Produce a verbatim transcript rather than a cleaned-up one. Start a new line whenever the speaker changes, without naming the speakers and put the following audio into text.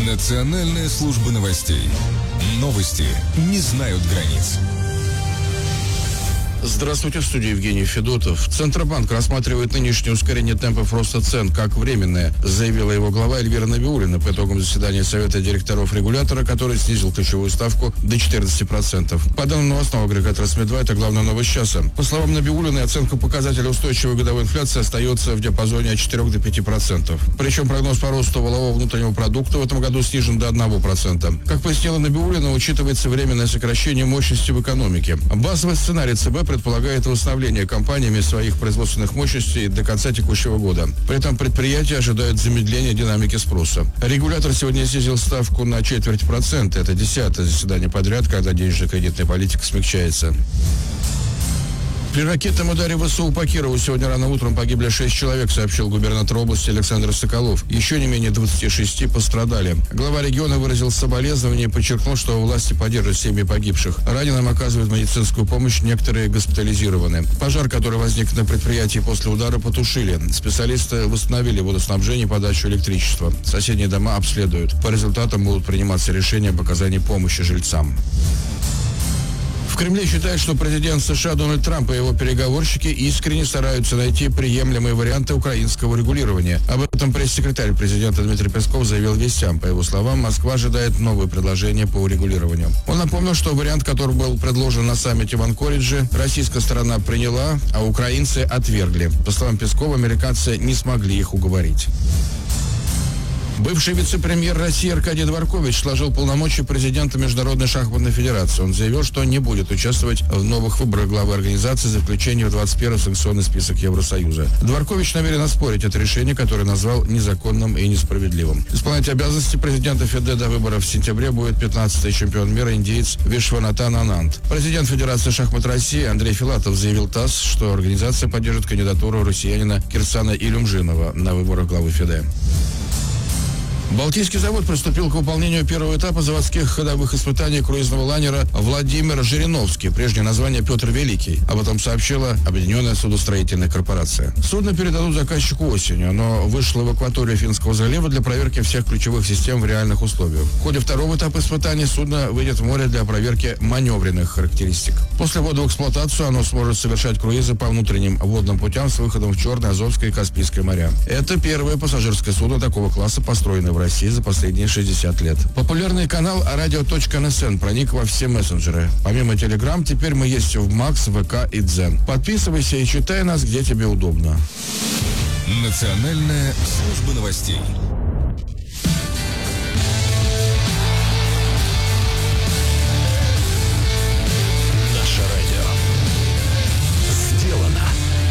Национальная служба новостей. Новости не знают границ.
Здравствуйте, в студии Евгений Федотов. Центробанк рассматривает нынешнее ускорение темпов роста цен как временное, заявила его глава Эльвира Набиуллина по итогам заседания Совета директоров регулятора, который снизил ключевую ставку до четырнадцати процентов. По данным новостного агрегатора СМИ два, это главная новость часа. По словам Набиуллиной, оценка показателя устойчивой годовой инфляции остается в диапазоне от четырёх до пяти процентов. Причем прогноз по росту валового внутреннего продукта в этом году снижен до одного процента. Как пояснила Набиуллина, учитывается временное сокращение мощности в экономике. Базовый сценарий ЦБ предполагает восстановление компаниями своих производственных мощностей до конца текущего года. При этом предприятия ожидают замедления динамики спроса. Регулятор сегодня снизил ставку на четверть процента. Это десятое заседание подряд, когда денежно-кредитная политика смягчается. При ракетном ударе ВСУ по Кирову сегодня рано утром погибли шесть человек, сообщил губернатор области Александр Соколов. Еще не менее двадцати шести пострадали. Глава региона выразил соболезнования и подчеркнул, что власти поддерживают семьи погибших. Раненым оказывают медицинскую помощь, некоторые госпитализированы. Пожар, который возник на предприятии после удара, потушили. Специалисты восстановили водоснабжение и подачу электричества. Соседние дома обследуют. По результатам будут приниматься решения об оказании помощи жильцам. В Кремле считают, что президент США Дональд Трамп и его переговорщики искренне стараются найти приемлемые варианты украинского регулирования. Об этом пресс-секретарь президента Дмитрий Песков заявил вестям. По его словам, Москва ожидает новые предложения по урегулированию. Он напомнил, что вариант, который был предложен на саммите в Анкоридже, российская сторона приняла, а украинцы отвергли. По словам Пескова, американцы не смогли их уговорить. Бывший вице-премьер России Аркадий Дворкович сложил полномочия президента Международной шахматной федерации. Он заявил, что не будет участвовать в новых выборах главы организации за включение в двадцать первый санкционный список Евросоюза. Дворкович намерен оспорить это решение, которое назвал незаконным и несправедливым. Исполнять обязанности президента ФИДЕ до выборов в сентябре будет пятнадцатый чемпион мира индиец Вишванатан Ананд. Президент Федерации шахмат России Андрей Филатов заявил ТАСС, что организация поддержит кандидатуру россиянина Кирсана Илюмжинова на выборах главы ФИДЕ. Балтийский завод приступил к выполнению первого этапа заводских ходовых испытаний круизного лайнера «Владимир Жириновский», прежнее название «Петр Великий». Об этом сообщила Объединенная судостроительная корпорация. Судно передадут заказчику осенью. Оно вышло в акваторию Финского залива для проверки всех ключевых систем в реальных условиях. В ходе второго этапа испытаний судно выйдет в море для проверки маневренных характеристик. После ввода в эксплуатацию оно сможет совершать круизы по внутренним водным путям с выходом в Черное, Азовское и Каспийское моря. Это первое пассажирское судно такого класса, построенное в России за последние шестьдесят лет. Популярный канал радио точка эн эс эн проник во все мессенджеры. Помимо Телеграм, теперь мы есть в Макс, ВК и Дзен. Подписывайся и читай нас, где тебе удобно.
Национальная служба новостей.